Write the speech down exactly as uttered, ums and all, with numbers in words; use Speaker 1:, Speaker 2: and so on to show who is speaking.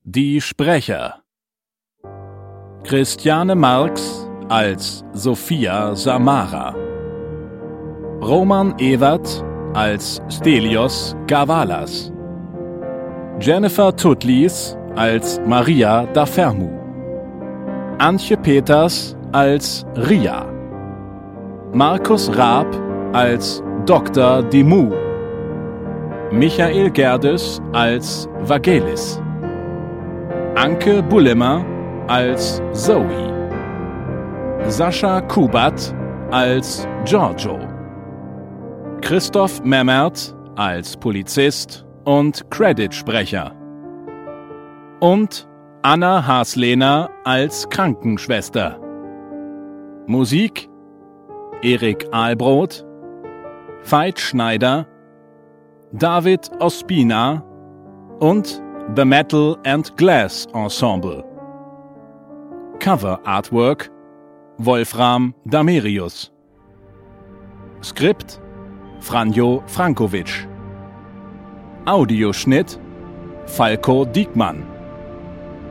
Speaker 1: Die Sprecher: Christiane Marx als Sophia Samara, Roman Ewert als Stelios Gavalas, Jennifer Tutlis als Maria da Fermu, Antje Peters als Ria, Markus Raab als Doktor Dimmu, Michael Gerdes als Vagelis, Anke Bullemer als Zoe, Sascha Kubat als Giorgio, Christoph Memmert als Polizist und Creditsprecher und Anna Haslehner als Krankenschwester. Musik: Erik Ahlbrot, Veit Schneider, David Ospina und The Metal and Glass Ensemble. Cover Artwork: Wolfram Damerius. Skript: Franjo Frankovic. Audioschnitt: Falko Diekmann.